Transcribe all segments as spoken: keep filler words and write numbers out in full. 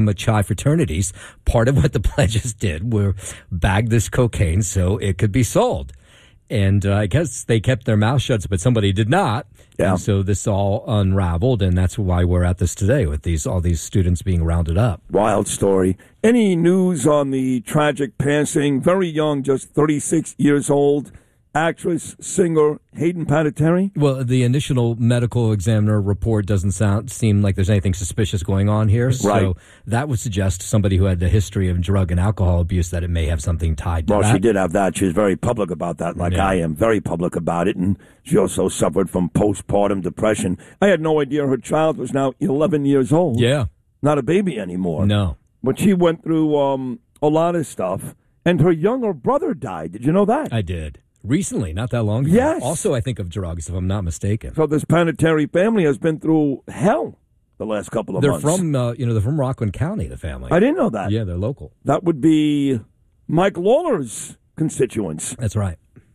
Chi fraternities, part of what the pledges did were bag this cocaine so it could be sold. And uh, I guess they kept their mouth shut, but somebody did not. Yeah. And so this all unraveled, and that's why we're at this today with these all these students being rounded up. Wild story. Any news on the tragic passing, very young, just thirty-six years old, actress, singer Hayden Panettiere? Well, the initial medical examiner report doesn't sound seem like there's anything suspicious going on here. Right. So that would suggest somebody who had a history of drug and alcohol abuse that it may have something tied to well, that. Well, she did have that. She was very public about that, like yeah. I am, very public about it. And she also suffered from postpartum depression. I had no idea her child was now eleven years old. Yeah. Not a baby anymore. No. But she went through um, a lot of stuff. And her younger brother died. Did you know that? I did. Recently, not that long ago. Yes. Also, I think of drugs, if I'm not mistaken. So this Panettiere family has been through hell the last couple of they're months. They're from, uh, you know, they're from Rockland County, the family. I didn't know that. Yeah, they're local. That would be Mike Lawler's constituents. That's right.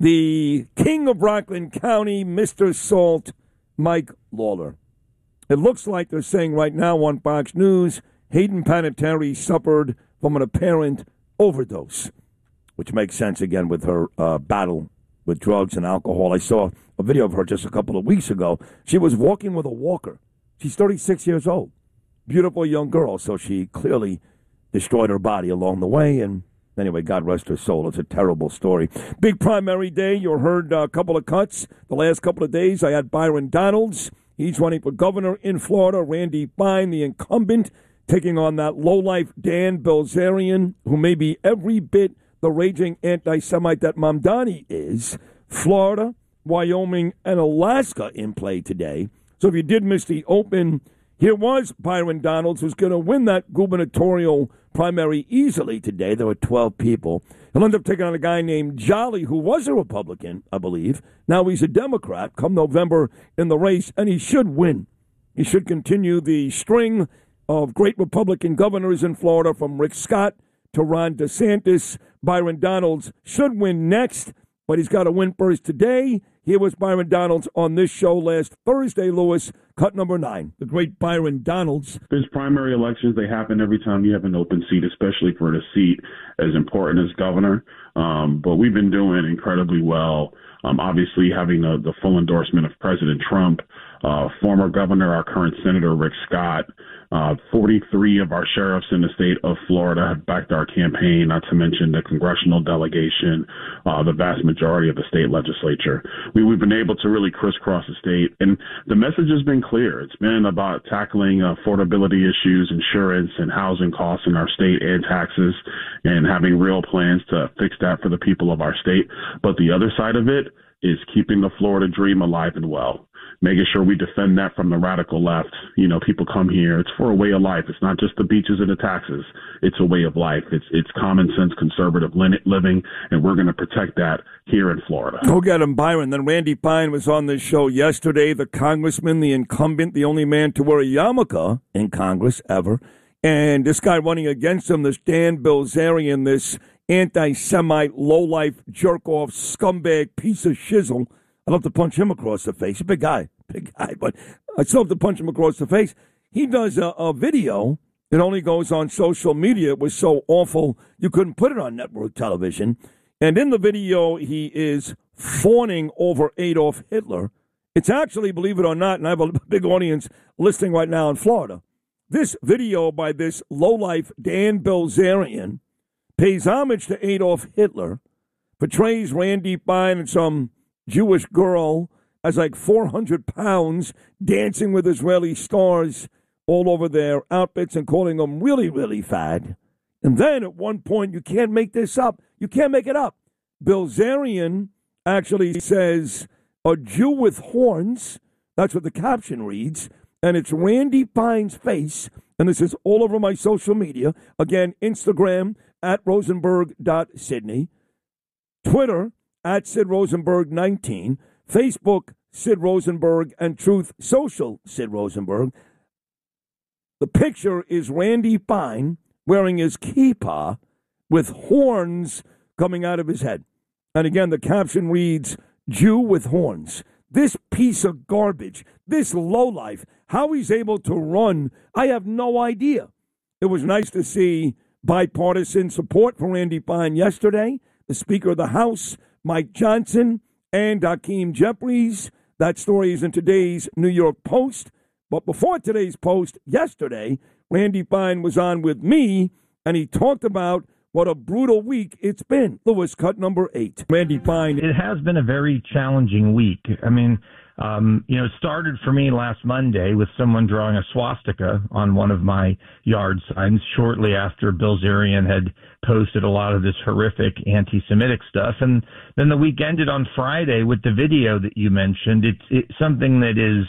The king of Rockland County, Mister Salt, Mike Lawler. It looks like they're saying right now on Fox News, Hayden Panettiere suffered from an apparent overdose, which makes sense again with her uh, battle with drugs and alcohol. I saw a video of her just a couple of weeks ago. She was walking with a walker. She's thirty-six years old. Beautiful young girl, so she clearly destroyed her body along the way. And anyway, God rest her soul. It's a terrible story. Big primary day. You heard a couple of cuts. The last couple of days, I had Byron Donalds. He's running for governor in Florida. Randy Fine, the incumbent, taking on that lowlife Dan Bilzerian, who may be every bit the raging anti-Semite that Mamdani is. Florida, Wyoming, and Alaska in play today. So if you did miss the open, here was Byron Donalds, who's going to win that gubernatorial primary easily today. There were twelve people. He'll end up taking on a guy named Jolly, who was a Republican, I believe. Now he's a Democrat come November in the race, and he should win. He should continue the string of great Republican governors in Florida, from Rick Scott to Ron DeSantis. Byron Donalds should win next, but he's got to win first today. Here was Byron Donalds on this show last Thursday, Lewis, cut number nine. The great Byron Donalds. There's primary elections. They happen every time you have an open seat, especially for the seat as important as governor. Um, but we've been doing incredibly well. Um, obviously, having the, the full endorsement of President Trump, uh, former governor, our current Senator Rick Scott, uh, forty-three of our sheriffs in the state of Florida have backed our campaign, not to mention the congressional delegation, uh, the vast majority of the state legislature. We, we've been able to really crisscross the state, and the message has been clear. It's been about tackling uh, affordability issues, insurance, and housing costs in our state, and taxes, and having real plans to fix that for the people of our state. But the other side of it is keeping the Florida dream alive and well, making sure we defend that from the radical left. You know, people come here. It's for a way of life. It's not just the beaches and the taxes. It's a way of life. It's it's common sense, conservative living, and we're going to protect that here in Florida. Go get him, Byron. Then Randy Fine was on this show yesterday, the congressman, the incumbent, the only man to wear a yarmulke in Congress ever. And this guy running against him, this Dan Bilzerian, this anti-Semite, low-life, jerk-off, scumbag, piece of shizzle. I'd love to punch him across the face. He's a big guy, big guy, but I'd still have to punch him across the face. He does a, a video. It only goes on social media. It was so awful you couldn't put it on network television. And in the video, he is fawning over Adolf Hitler. It's actually, believe it or not, and I have a big audience listening right now in Florida, this video by this lowlife Dan Bilzerian pays homage to Adolf Hitler, portrays Randy Fine and some Jewish girl as like four hundred pounds, dancing with Israeli stars all over their outfits and calling them really, really fat. And then at one point, you can't make this up. You can't make it up. Bilzerian actually says, a Jew with horns. That's what the caption reads. And it's Randy Fine's face. And this is all over my social media. Again, Instagram at rosenberg dot sydney. Twitter at Sid Rosenberg nineteen. Facebook, Sid Rosenberg, and Truth Social, Sid Rosenberg. The picture is Randy Fine wearing his kippah with horns coming out of his head. And again, the caption reads, Jew with horns. This piece of garbage, this lowlife, how he's able to run, I have no idea. It was nice to see bipartisan support for Randy Fine yesterday. The Speaker of the House, Mike Johnson, and Hakeem Jeffries. That story is in today's New York Post. But before today's Post, yesterday, Randy Fine was on with me, and he talked about what a brutal week it's been. Lewis, cut number eight. Randy Fine. It has been a very challenging week. I mean, um, you know, it started for me last Monday with someone drawing a swastika on one of my yard signs shortly after Bill Zarian had posted a lot of this horrific anti-Semitic stuff. And then the week ended on Friday with the video that you mentioned. It's, it's something that is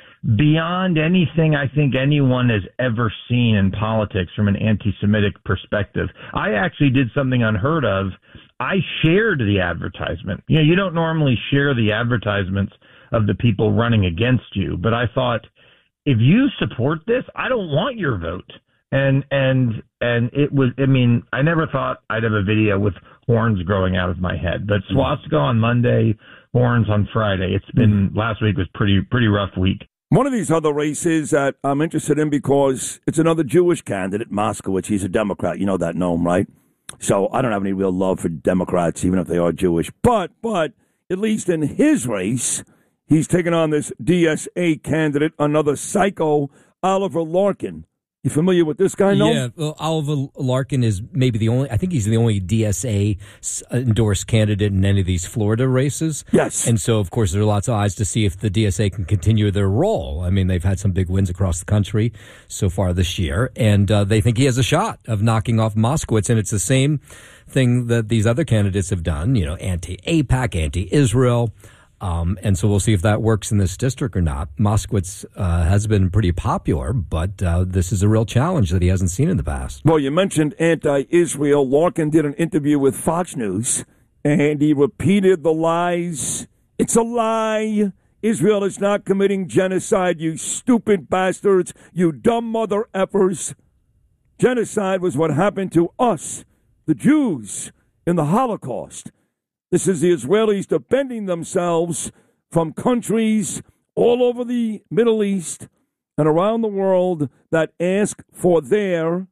beyond anything I think anyone has ever seen in politics from an anti-Semitic perspective. I actually did something unheard of. I shared the advertisement. You know, you don't normally share the advertisements of the people running against you, but I thought, if you support this, I don't want your vote. And and and it was, I mean, I never thought I'd have a video with horns growing out of my head, but swastika on Monday, horns on Friday. It's been, last week was pretty pretty rough week. One of these other races that I'm interested in because it's another Jewish candidate, Moskowitz. He's a Democrat. You know that, Noam, right? So I don't have any real love for Democrats, even if they are Jewish. But, but at least in his race, he's taken on this D S A candidate, another psycho, Oliver Larkin. You familiar with this guy, no? Yeah, well, Oliver Larkin is maybe the only, I think he's the only D S A endorsed candidate in any of these Florida races. Yes. And so, of course, there are lots of eyes to see if the D S A can continue their role. I mean, they've had some big wins across the country so far this year, and uh, they think he has a shot of knocking off Moskowitz. And it's the same thing that these other candidates have done, you know, anti-AIPAC, anti-Israel. Um, and so we'll see if that works in this district or not. Moskowitz uh, has been pretty popular, but uh, this is a real challenge that he hasn't seen in the past. Well, you mentioned anti-Israel. Larkin did an interview with Fox News, and he repeated the lies. It's a lie. Israel is not committing genocide, you stupid bastards, you dumb mother effers. Genocide was what happened to us, the Jews, in the Holocaust. This is the Israelis defending themselves from countries all over the Middle East and around the world that ask for their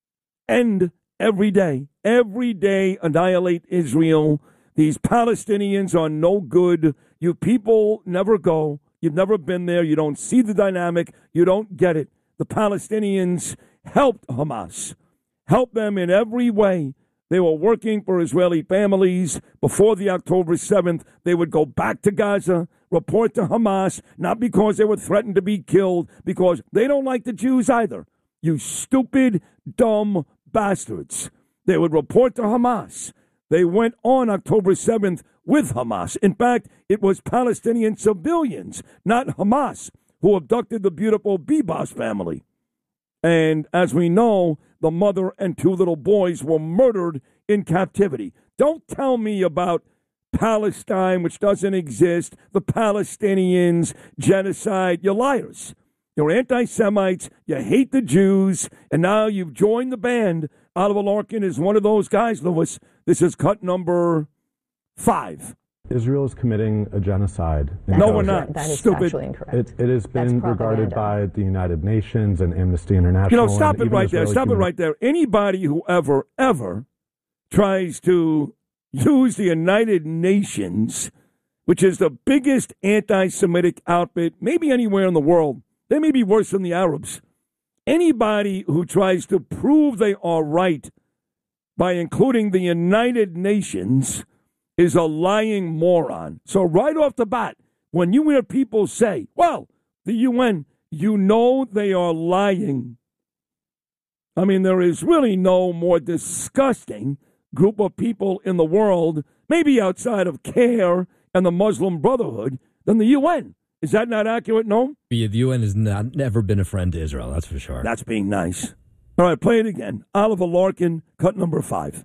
end every day. Every day, annihilate Israel. These Palestinians are no good. You people never go. You've never been there. You don't see the dynamic. You don't get it. The Palestinians helped Hamas, helped them in every way. They were working for Israeli families. Before the October seventh, they would go back to Gaza, report to Hamas, not because they were threatened to be killed, because they don't like the Jews either. You stupid, dumb bastards. They would report to Hamas. They went on October seventh with Hamas. In fact, it was Palestinian civilians, not Hamas, who abducted the beautiful Bibas family. And as we know, the mother and two little boys were murdered in captivity. Don't tell me about Palestine, which doesn't exist, the Palestinians, genocide. You're liars. You're anti-Semites. You hate the Jews. And now you've joined the band. Oliver Larkin is one of those guys, Lewis. This is cut number five. Israel is committing a genocide. No, we're not. That is Stupid. factually incorrect. It, it has been regarded by the United Nations and Amnesty International. You know, stop it right there. Israeli Stop human... it right there. Anybody who ever, ever tries to use the United Nations, which is the biggest anti-Semitic outfit, maybe anywhere in the world, they may be worse than the Arabs. Anybody who tries to prove they are right by including the United Nations is a lying moron. So right off the bat, when you hear people say, well, the U N, you know they are lying. I mean, there is really no more disgusting group of people in the world, maybe outside of CARE and the Muslim Brotherhood, than the U N. Is that not accurate, no? The U N has not, never been a friend to Israel, that's for sure. That's being nice. All right, play it again. Oliver Larkin, cut number five.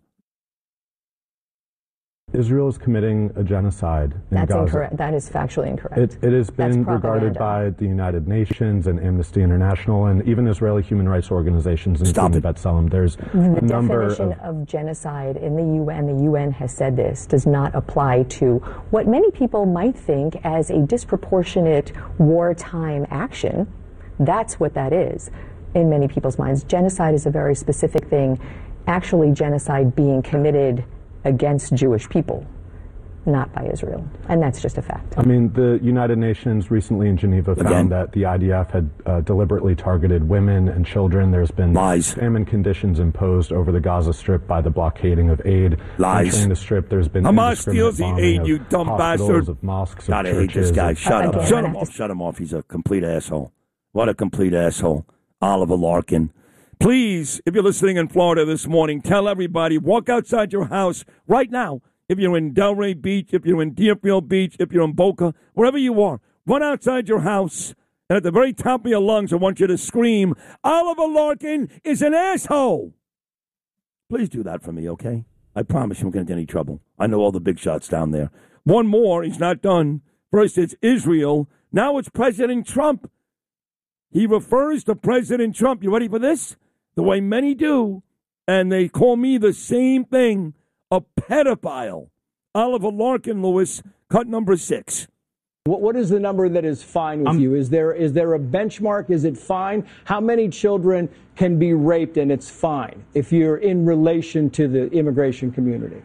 Israel is committing a genocide in That's Gaza. incorrect. That is factually incorrect. It, it has been regarded by the United Nations and Amnesty International and even Israeli human rights organizations, including B'Tselem. There's the a number definition of, of genocide in the U N, the U N has said this, does not apply to what many people might think as a disproportionate wartime action. That's what that is. in many people's minds. Genocide is a very specific thing, actually genocide being committed against Jewish people, not by Israel. And that's just a fact. I mean, the United Nations recently in Geneva found Again. that the I D F had uh, deliberately targeted women and children. There's been Lies. famine conditions imposed over the Gaza Strip by the blockading of aid. Lies. Entering the Strip, there's been Hamas indiscriminate steals the bombing aid, of you dumb hospitals, bastard. of mosques, God, I of hate churches. this guy. of- Shut Uh, up. again, Shut I him have off. to- Shut him off. He's a complete asshole. What a complete asshole. Oliver Larkin. Please, if you're listening in Florida this morning, tell everybody, walk outside your house right now. If you're in Delray Beach, if you're in Deerfield Beach, if you're in Boca, wherever you are, run outside your house. And at the very top of your lungs, I want you to scream, Oliver Larkin is an asshole. Please do that for me, okay? I promise you I'm going to get any trouble. I know all the big shots down there. One more. He's not done. First, it's Israel. Now it's President Trump. He refers to President Trump. You ready for this? The way many do. And they call me the same thing, a pedophile. Oliver Larkin, Lewis, cut number six. What, what is the number that is fine with Um, you? Is there is there a benchmark? Is it fine? How many children can be raped and it's fine if you're in relation to the immigration community?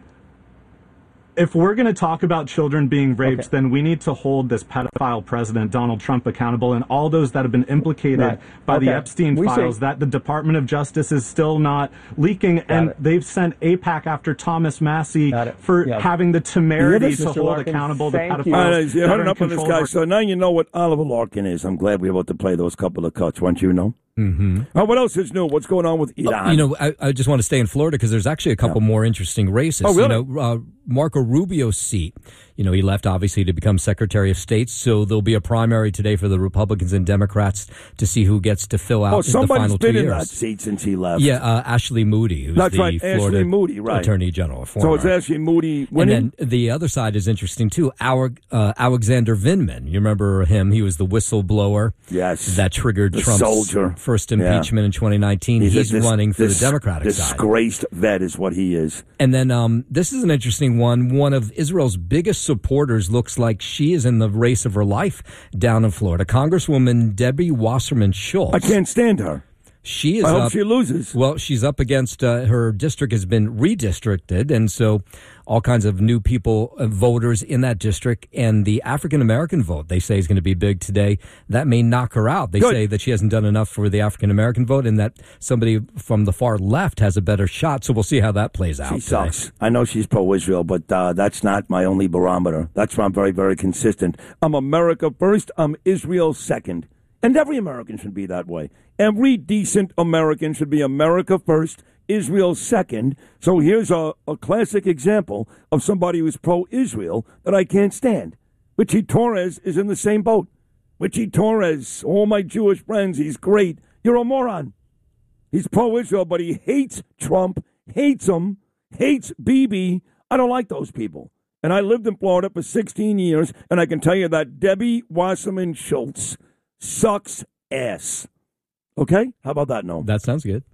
If we're going to talk about children being raped, Okay. then we need to hold this pedophile president, Donald Trump, accountable and all those that have been implicated Right. by the Okay. Epstein We files see. that the Department of Justice is still not leaking. And it. they've sent AIPAC after Thomas Massey Got it. for Yeah. having the temerity Mister to hold Larkin, accountable the thank you. pedophiles. All right, you that heard are in enough of this control guy, of our- so now you know what Oliver Larkin is. I'm glad we were able to play those couple of cuts. Once you know. Mm-hmm. Uh, what else is new? What's going on with Iran? You know, I, I just want to stay in Florida because there's actually a couple more interesting races. Oh, really? You know, uh, Marco Rubio's seat, you know, he left obviously to become Secretary of State, so there'll be a primary today for the Republicans and Democrats to see who gets to fill out oh, the somebody's final been two in years. that seat since he left. Yeah, uh, Ashley Moody, who's That's the right, Ashley Florida Moody, right. Attorney General. So Former. it's Ashley Moody And winning? then the other side is interesting, too. Our, uh, Alexander Vindman, you remember him? He was the whistleblower Yes. that triggered The Trump's soldier. first Yeah. impeachment in twenty nineteen. He's, a dis- running for dis- the Democratic side. Disgraced vet is what he is. And then um, this is an interesting one. One of Israel's biggest supporters looks like she is in the race of her life down in Florida. Congresswoman Debbie Wasserman Schultz. I can't stand her. She is I hope up, she loses. Well, she's up against uh, her district has been redistricted, and so all kinds of new people, uh, voters in that district, and the African American vote they say is going to be big today. That may knock her out. They Good. say that she hasn't done enough for the African American vote, and that somebody from the far left has a better shot. So we'll see how that plays out. She today. sucks. I know she's pro-Israel, but uh, that's not my only barometer. That's why I'm very, very consistent. I'm America first. I'm Israel second. And every American should be that way. Every decent American should be America first, Israel second. So here's a, a classic example of somebody who's pro-Israel that I can't stand. Richie Torres is in the same boat. Richie Torres, all my Jewish friends, he's great. You're a moron. He's pro-Israel, but he hates Trump, hates him, hates Bibi. I don't like those people. And I lived in Florida for sixteen years, and I can tell you that Debbie Wasserman Schultz sucks ass. Okay? How about that, Noam? That sounds good.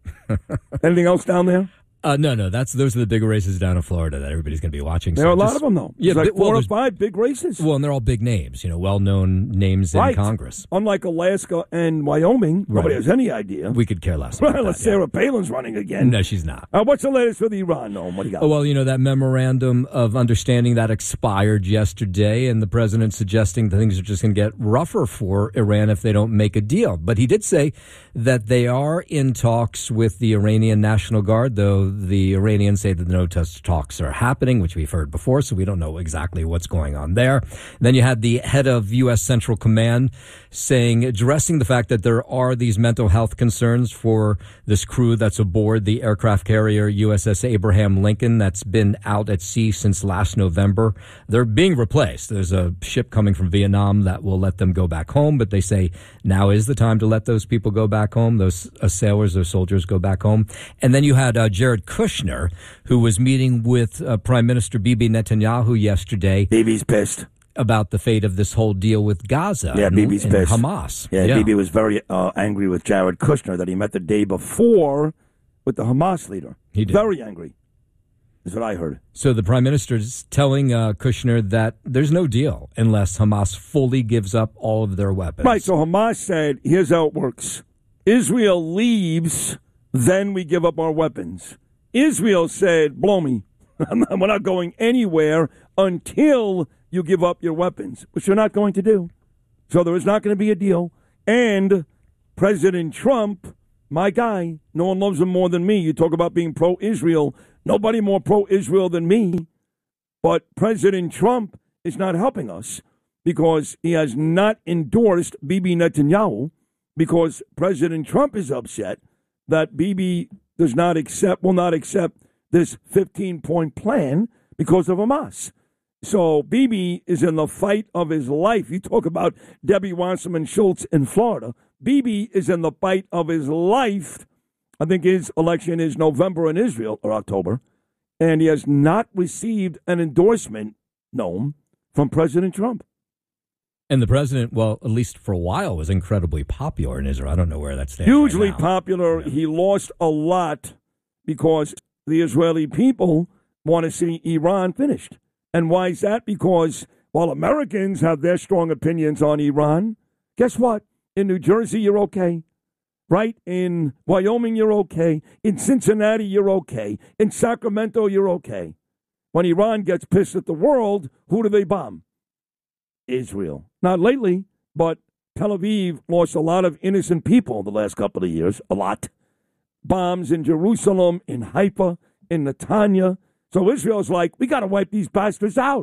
Anything else down there? Uh, no, no, that's those are the big races down in Florida that everybody's going to be watching. There So are a lot just- of them, though. Yeah, There's like bi- well, four or there's- five big races. Well, and they're all big names, you know, well-known names in Right. Congress. Unlike Alaska and Wyoming, nobody Right. has any idea. We could care less about Well, that. Sarah yeah. Palin's running again. No, she's not. Uh, what's the latest with Iran, Noam? What do you got? Oh, well, you know, that memorandum of understanding that expired yesterday, and the president suggesting that things are just going to get rougher for Iran if they don't make a deal. But he did say that they are in talks with the Iranian National Guard, though the Iranians say that no such talks are happening, which we've heard before, so we don't know exactly what's going on there. Then you had the head of U S Central Command saying, addressing the fact that there are these mental health concerns for this crew that's aboard the aircraft carrier U S S Abraham Lincoln that's been out at sea since last November. They're being replaced. There's a ship coming from Vietnam that will let them go back home, but they say now is the time to let those people go back home, those uh, sailors, those soldiers go back home. And then you had uh, Jared Kushner, who was meeting with uh, Prime Minister Bibi Netanyahu yesterday. Bibi's pissed. About the fate of this whole deal with Gaza Yeah, and, Bibi's and pissed. Hamas. Yeah, Bibi was very uh, angry with Jared Kushner that he met the day before with the Hamas leader. He did. Very angry. Is what I heard. So the prime minister is telling uh, Kushner that there's no deal unless Hamas fully gives up all of their weapons. Right, so Hamas said, here's how it works. Israel leaves, then we give up our weapons. Israel said, blow me. We're not going anywhere until you give up your weapons, which you're not going to do. So there is not going to be a deal. And President Trump, my guy, no one loves him more than me. You talk about being pro-Israel. Nobody more pro-Israel than me. But President Trump is not helping us because he has not endorsed Bibi Netanyahu, because President Trump is upset that Bibi does not accept, will not accept this fifteen-point plan because of Hamas. So Bibi is in the fight of his life. You talk about Debbie Wasserman Schultz in Florida. Bibi is in the fight of his life. I think his election is November in Israel or October. And he has not received an endorsement, Noam, from President Trump. And the president, well, at least for a while, was incredibly popular in Israel. I don't know where that stands. Hugely right now. popular. Yeah. He lost a lot because the Israeli people want to see Iran finished. And why is that? Because while Americans have their strong opinions on Iran, guess what? In New Jersey, you're okay. Right? In Wyoming, you're okay. In Cincinnati, you're okay. In Sacramento, you're okay. When Iran gets pissed at the world, who do they bomb? Israel. Not lately, but Tel Aviv lost a lot of innocent people the last couple of years. A lot. Bombs in Jerusalem, in Haifa, in Netanya. So Israel's like, we got to wipe these bastards out.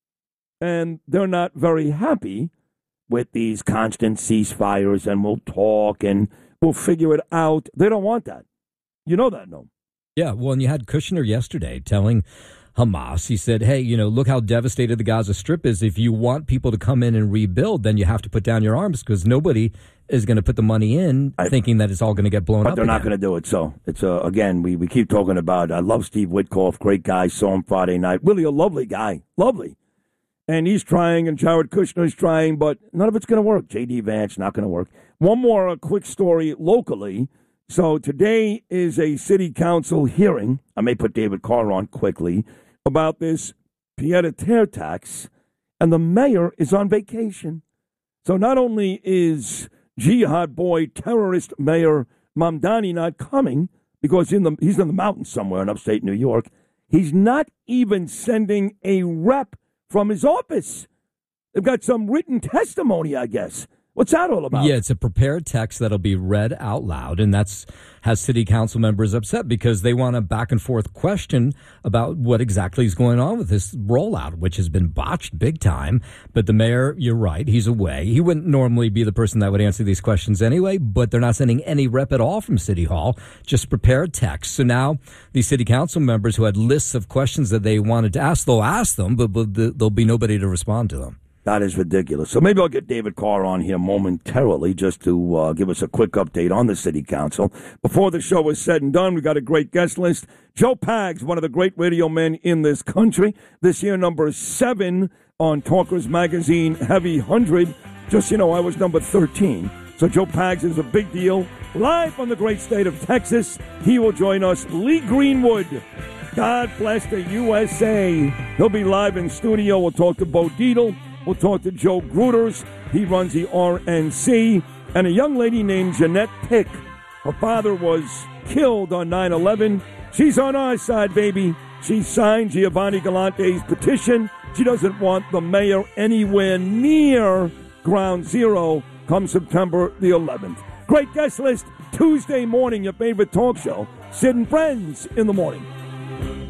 And they're not very happy with these constant ceasefires and we'll talk and we'll figure it out. They don't want that. You know that, no? Yeah, well, and you had Kushner yesterday telling Hamas, he said, hey, you know, look how devastated the Gaza Strip is. If you want people to come in and rebuild, then you have to put down your arms because nobody is going to put the money in I, thinking that it's all going to get blown but up. But they're again. not going to do it. So it's, uh, again, we, we keep talking about, I love Steve Witkoff, great guy, saw him Friday night. Really a lovely guy, lovely. And he's trying, and Jared Kushner's trying, but none of it's going to work. J D. Vance, not going to work. One more uh, quick story locally. So today is a city council hearing. I may put David Carr on quickly about this pied-à-terre tax, and the mayor is on vacation. So not only is jihad boy, terrorist Mayor Mamdani not coming because in the, he's in the mountains somewhere in upstate New York, he's not even sending a rep from his office. They've got some written testimony, I guess. What's that all about? Yeah, it's a prepared text that'll be read out loud, and that's has city council members upset because they want a back and forth question about what exactly is going on with this rollout, which has been botched big time. But the mayor, you're right, he's away. He wouldn't normally be the person that would answer these questions anyway, but they're not sending any rep at all from City Hall, just prepared text. So now these city council members who had lists of questions that they wanted to ask, they'll ask them, but, but there'll be nobody to respond to them. That is ridiculous. So maybe I'll get David Carr on here momentarily just to uh, give us a quick update on the city council. Before the show is said and done, we got a great guest list. Joe Pags, one of the great radio men in this country. This year, number seven on Talkers Magazine Heavy one hundred. Just, you know, I was number thirteen. So Joe Pags is a big deal. Live from the great state of Texas, he will join us. Lee Greenwood. God bless the U S A. He'll be live in studio. We'll talk to Bo Dietl. We'll talk to Joe Gruters. He runs the R N C. And a young lady named Jeanette Pick. Her father was killed on nine eleven. She's on our side, baby. She signed Giovanni Galante's petition. She doesn't want the mayor anywhere near Ground Zero come September the eleventh. Great guest list. Tuesday morning, your favorite talk show. Sid and Friends in the morning.